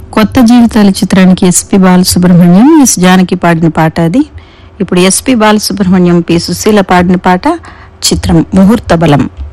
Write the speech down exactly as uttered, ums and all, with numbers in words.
కొత్త జీవితాల చిత్రానికి ఎస్పి బాలసుబ్రహ్మణ్యం, ఎస్ జానకి పాడిన పాట అది. ఇప్పుడు ఎస్పి బాలసుబ్రహ్మణ్యం, పి సుశీల పాడిన పాట, చిత్రం ముహూర్త బలం.